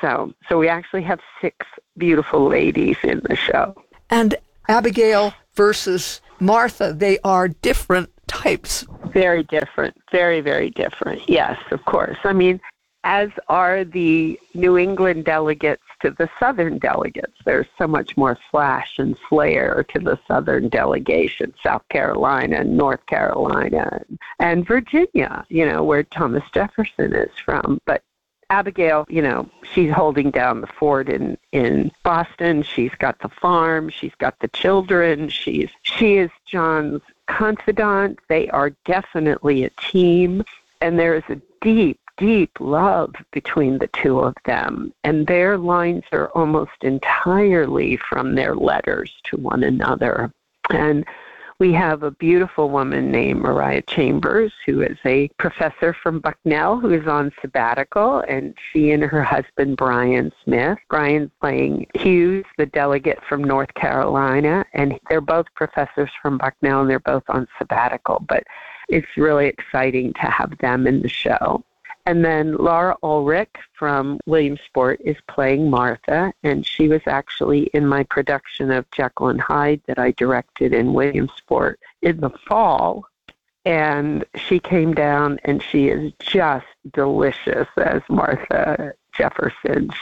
So we actually have 6 beautiful ladies in the show. And Abigail versus Martha, they are different types. Very different. Very, very different. Yes, of course. I mean, as are the New England delegates to the Southern delegates. There's so much more flash and flair to the Southern delegation, South Carolina and North Carolina and Virginia, where Thomas Jefferson is from. But Abigail, she's holding down the fort in Boston. She's got the farm. She's got the children. She is John's confidant. They are definitely a team. And there is a deep, deep love between the two of them. And their lines are almost entirely from their letters to one another. And we have a beautiful woman named Mariah Chambers, who is a professor from Bucknell who is on sabbatical, and she and her husband, Brian Smith. Brian's playing Hughes, the delegate from North Carolina, and they're both professors from Bucknell, and they're both on sabbatical. But it's really exciting to have them in the show. And then Laura Ulrich from Williamsport is playing Martha, and she was actually in my production of Jekyll and Hyde that I directed in Williamsport in the fall. And she came down, and she is just delicious as Martha Jefferson.